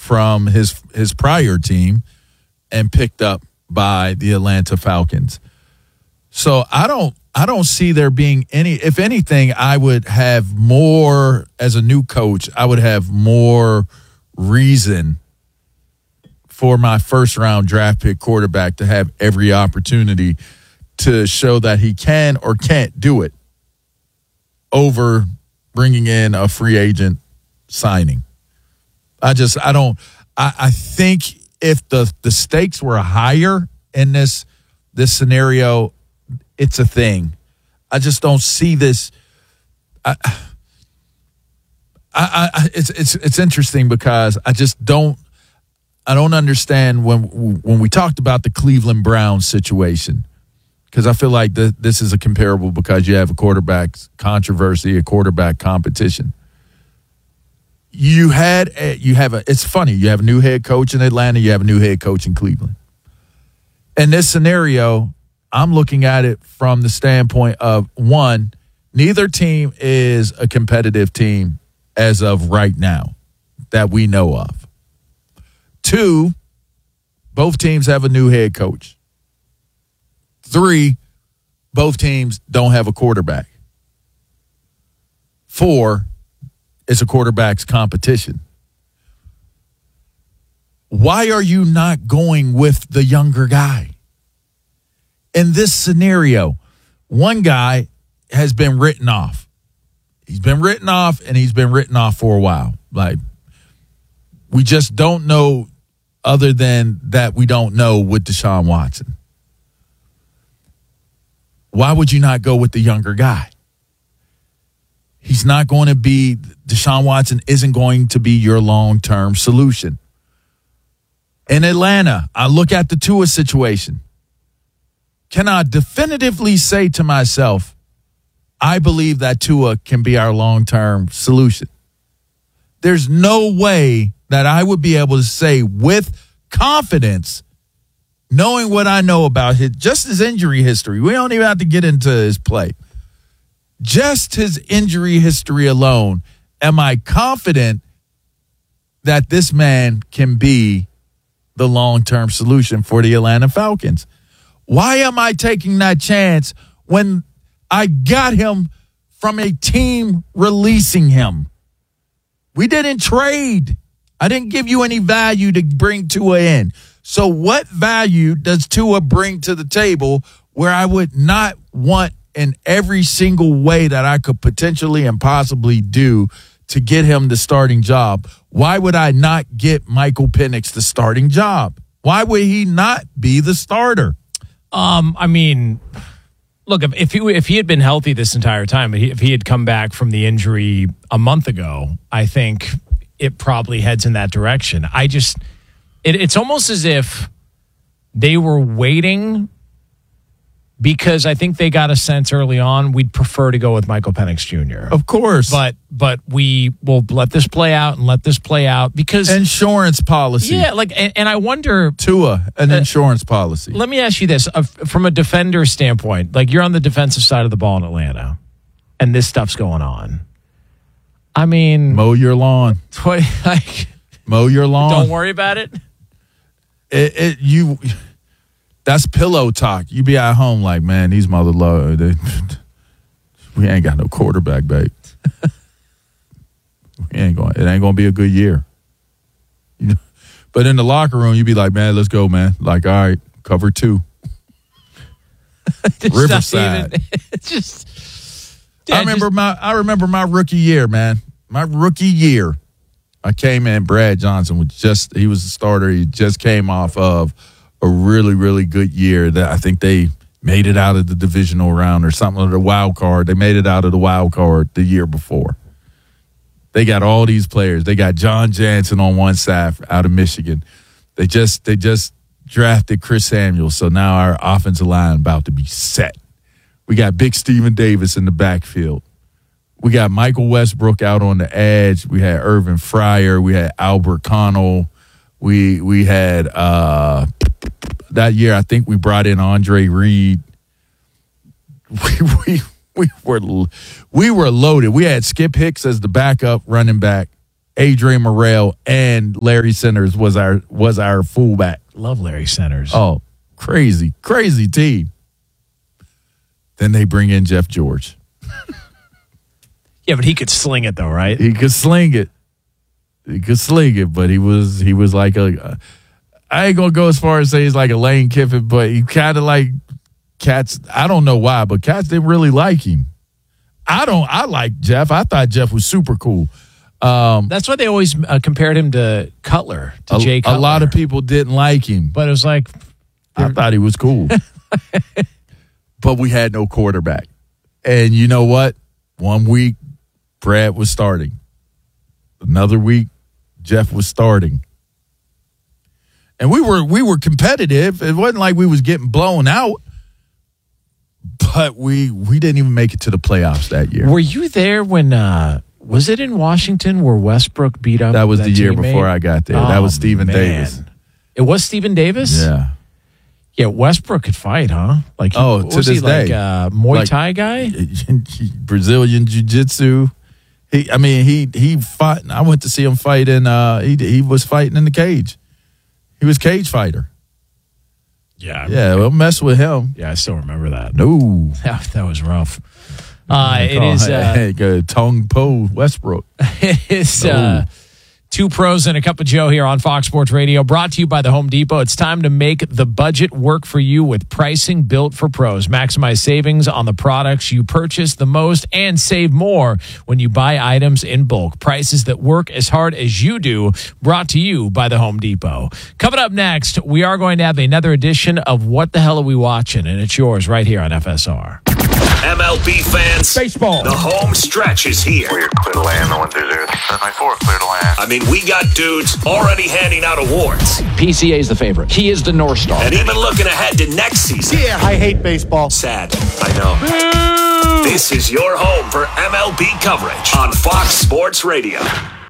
from his prior team and picked up by the Atlanta Falcons. So I don't see there being any, if anything, I would have more, as a new coach, I would have more reason for my first round draft pick quarterback to have every opportunity to show that he can or can't do it over bringing in a free agent signing. I think if the stakes were higher in this scenario, it's a thing. I just don't see this. It's interesting because I don't understand when we talked about the Cleveland Browns situation, because I feel like this is a comparable because you have a quarterback controversy, a quarterback competition. It's funny. You have a new head coach in Atlanta. You have a new head coach in Cleveland. In this scenario, I'm looking at it from the standpoint of, one, neither team is a competitive team as of right now that we know of. Two, both teams have a new head coach. Three, both teams don't have a quarterback. Four, it's a quarterback's competition. Why are you not going with the younger guy? In this scenario, one guy has been written off. He's been written off, and he's been written off for a while. Like, we just don't know, other than that we don't know, with Deshaun Watson. Why would you not go with the younger guy? He's not going to be, Deshaun Watson isn't going to be your long-term solution. In Atlanta, I look at the Tua situation. Can I definitively say to myself, I believe that Tua can be our long-term solution? There's no way that I would be able to say with confidence, knowing what I know about just his injury history. We don't even have to get into his play. Just his injury history alone, am I confident that this man can be the long-term solution for the Atlanta Falcons? Why am I taking that chance when I got him from a team releasing him? We didn't trade. I didn't give you any value to bring Tua in. So what value does Tua bring to the table where I would not want, in every single way that I could potentially and possibly do, to get him the starting job? Why would I not get Michael Penix the starting job? Why would he not be the starter? I mean, look, if he had been healthy this entire time, if he had come back from the injury a month ago, I think it probably heads in that direction. It's almost as if they were waiting, because I think they got a sense early on we'd prefer to go with Michael Penix Jr. Of course. But we will let this play out because insurance policy. Yeah, and I wonder, Tua, an insurance policy. Let me ask you this, from a defender standpoint, like, you're on the defensive side of the ball in Atlanta and this stuff's going on. I mean, mow your lawn. Mow your lawn. Don't worry about it. That's pillow talk. You be at home like, man, these mother we ain't got no quarterback, babe. It ain't gonna be a good year. But in the locker room, you be like, man, let's go, man. Like, all right, cover 2. Riverside. It's just. I remember my rookie year, man. My rookie year, I came in. Brad Johnson he was the starter. He just came off of a really, really good year that I think they made it out of the divisional round or something, of the wild card. They made it out of the wild card the year before. They got all these players. They got John Jansen on one side out of Michigan. They just drafted Chris Samuel, so now our offensive line about to be set. We got Big Steven Davis in the backfield. We got Michael Westbrook out on the edge. We had Irvin Fryer. We had Albert Connell. We had that year, I think we brought in Andre Reed. We were loaded. We had Skip Hicks as the backup running back, Adrian Morrell and Larry Centers was our fullback. Love Larry Centers. Oh, crazy team. Then they bring in Jeff George. Yeah, but he could sling it though, right? He could sling it. But he was like I ain't gonna go as far as say he's like a Lane Kiffin, but he kind of like Cats. I don't know why, but Cats didn't really like him. I like Jeff. I thought Jeff was super cool. That's why they always compared him to Cutler, to Jay Cutler. A lot of people didn't like him. But it was like... I thought he was cool. But we had no quarterback. And you know what? 1 week, Brad was starting. Another week, Jeff was starting. And we were competitive. It wasn't like we was getting blown out. But we didn't even make it to the playoffs that year. Were you there when... was it in Washington where Westbrook beat up? That was the year teammate? Before I got there. Oh, that was Stephen Davis. It was Stephen Davis? Yeah. Yeah, Westbrook could fight, huh? Like, to this day. Like a Muay Thai guy? Brazilian Jiu-Jitsu. He fought. I went to see him fight in, he was fighting in the cage. He was cage fighter. Yeah. Yeah, we'll mess with him. Yeah, I still remember that. No. That was rough. It is Tong Po Westbrook. It is Two Pros and a Cup of Joe here on Fox Sports Radio, brought to you by the Home Depot. It's time to make the budget work for you with pricing built for pros. Maximize savings on the products you purchase the most and save more when you buy items in bulk. Prices that work as hard as you do, brought to you by the Home Depot. Coming up next, we are going to have another edition of What the Hell Are We Watching? And it's yours right here on FSR. MLB fans, baseball. The home stretch is here. We're clear to land, 1-0. 7-4, clear to land. I mean, we got dudes already handing out awards. PCA is the favorite. He is the North Star. And even looking ahead to next season. Yeah, I hate baseball. Sad, I know. This is your home for MLB coverage on Fox Sports Radio.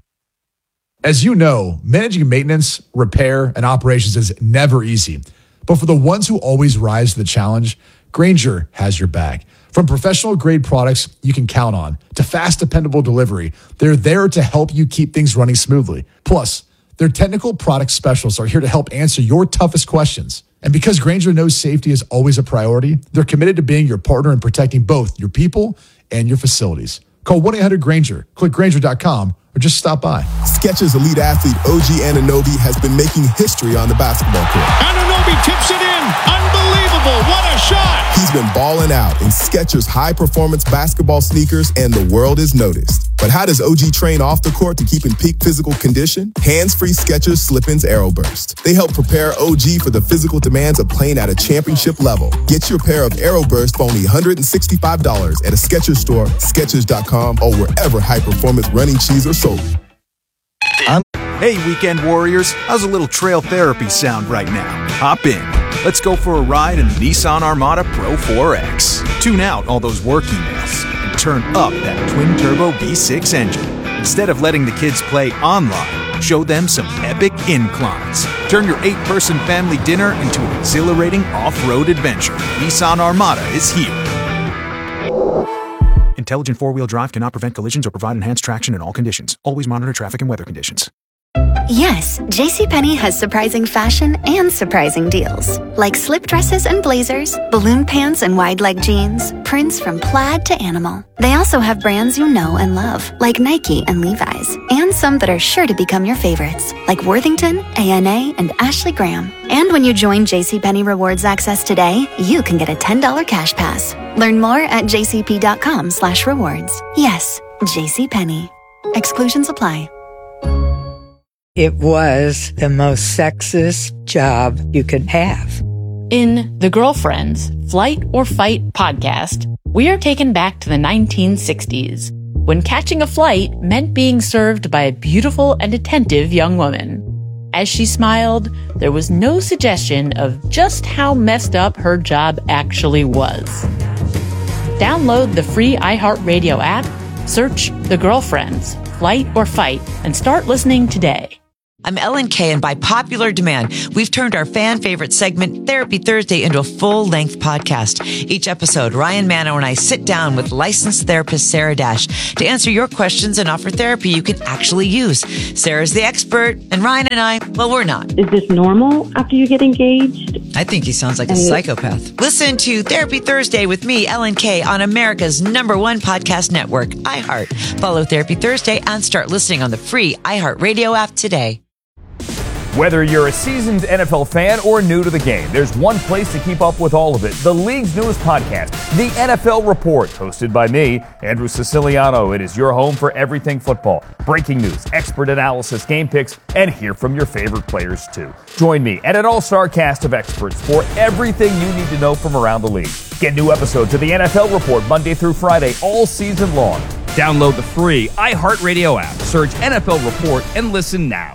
As you know, managing maintenance, repair, and operations is never easy. But for the ones who always rise to the challenge, Grainger has your back. From professional-grade products you can count on to fast, dependable delivery, they're there to help you keep things running smoothly. Plus, their technical product specialists are here to help answer your toughest questions. And because Grainger knows safety is always a priority, they're committed to being your partner in protecting both your people and your facilities. Call 1-800-GRAINGER, click Grainger.com, or just stop by. Skechers elite athlete OG Anunoby has been making history on the basketball court. Anunoby tips it in. Unbelievable. What a shot. He's been balling out in Skechers high-performance basketball sneakers, and the world is noticed. But how does OG train off the court to keep in peak physical condition? Hands-free Skechers Slip-ins AeroBurst. They help prepare OG for the physical demands of playing at a championship level. Get your pair of AeroBurst for only $165 at a Skechers store, Skechers.com, or wherever high-performance running shoes are sold. Hey, weekend warriors, how's a little trail therapy sound right now? Hop in. Let's go for a ride in the Nissan Armada Pro 4X. Tune out all those work emails and turn up that twin-turbo V6 engine. Instead of letting the kids play online, show them some epic inclines. Turn your 8-person family dinner into an exhilarating off-road adventure. Nissan Armada is here. Intelligent four-wheel drive cannot prevent collisions or provide enhanced traction in all conditions. Always monitor traffic and weather conditions. Yes, JCPenney has surprising fashion and surprising deals. Like slip dresses and blazers, balloon pants and wide leg jeans, prints from plaid to animal. They also have brands you know and love, like Nike and Levi's, and some that are sure to become your favorites, like Worthington, A&A, and Ashley Graham. And when you join JCPenney Rewards Access today, you can get a $10 cash pass. Learn more at jcp.com/rewards. Yes, JCPenney. Exclusions apply. It was the most sexist job you could have. In The Girlfriends, Flight or Fight podcast, we are taken back to the 1960s, when catching a flight meant being served by a beautiful and attentive young woman. As she smiled, there was no suggestion of just how messed up her job actually was. Download the free iHeartRadio app, search The Girlfriends, Flight or Fight, and start listening today. I'm Ellen Kay, and by popular demand, we've turned our fan favorite segment, Therapy Thursday, into a full-length podcast. Each episode, Ryan Manno and I sit down with licensed therapist Sarah Dash to answer your questions and offer therapy you can actually use. Sarah's the expert, and Ryan and I, well, we're not. Is this normal after you get engaged? I think he sounds like a psychopath. Listen to Therapy Thursday with me, Ellen Kay, on America's #1 podcast network, iHeart. Follow Therapy Thursday and start listening on the free iHeart Radio app today. Whether you're a seasoned NFL fan or new to the game, there's one place to keep up with all of it. The league's newest podcast, The NFL Report, hosted by me, Andrew Siciliano. It is your home for everything football. Breaking news, expert analysis, game picks, and hear from your favorite players, too. Join me and an all-star cast of experts for everything you need to know from around the league. Get new episodes of The NFL Report Monday through Friday all season long. Download the free iHeartRadio app. Search NFL Report and listen now.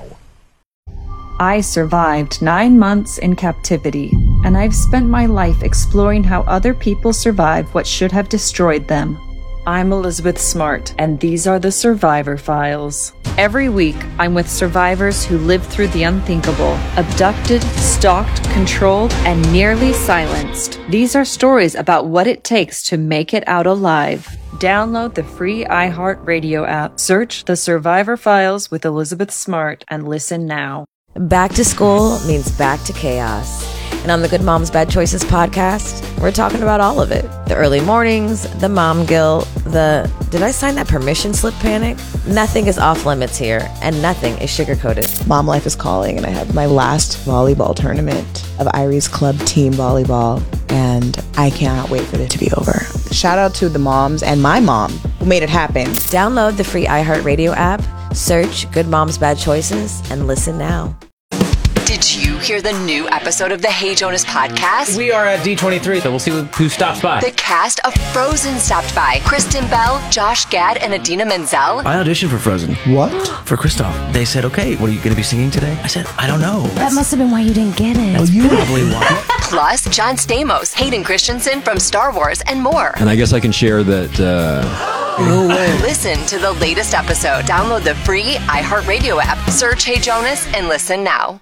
I survived 9 months in captivity, and I've spent my life exploring how other people survive what should have destroyed them. I'm Elizabeth Smart, and these are the Survivor Files. Every week, I'm with survivors who lived through the unthinkable, abducted, stalked, controlled, and nearly silenced. These are stories about what it takes to make it out alive. Download the free iHeartRadio app, search The Survivor Files with Elizabeth Smart, and listen now. Back to school means back to chaos. And on the Good Moms Bad Choices podcast, we're talking about all of it. The early mornings, the mom guilt, the did I sign that permission slip panic? Nothing is off limits here, and nothing is sugar-coated. Mom life is calling, and I have my last volleyball tournament of Irie's Club team volleyball, and I cannot wait for it to be over. Shout out to the moms and my mom who made it happen. Download the free iHeartRadio app, search Good Moms Bad Choices, and listen now. Did you hear the new episode of the Hey Jonas podcast? We are at D23, so we'll see who stops by. The cast of Frozen stopped by. Kristen Bell, Josh Gad, and Idina Menzel. I auditioned for Frozen. What? For Kristoff. They said, okay, what are you going to be singing today? I said, I don't know. That must have been why you didn't get it. That's probably why. Plus, John Stamos, Hayden Christensen from Star Wars, and more. And I guess I can share that... No way. Listen to the latest episode. Download the free iHeartRadio app. Search Hey Jonas and listen now.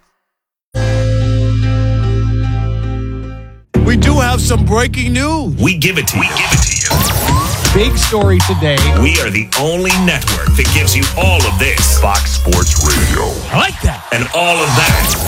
We do have some breaking news. We give it to you. Big story today. We are the only network that gives you all of this. Fox Sports Radio. I like that. And all of that.